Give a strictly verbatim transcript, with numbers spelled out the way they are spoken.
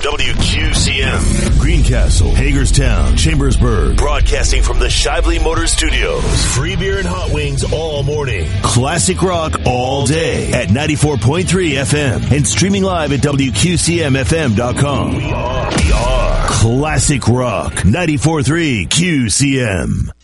W Q C M. Greencastle, Hagerstown, Chambersburg. Broadcasting from the Shively Motor Studios. Free beer and hot wings all morning. Classic rock all day at ninety-four point three F M. And streaming live at W Q C M F M dot com. We are, we are Classic Rock ninety-four point three Q C M.